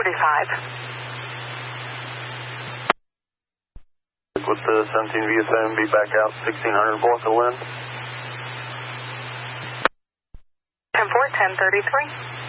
With the 17 VSM, be back out 1600 North of Lynn. 10-4, 1033.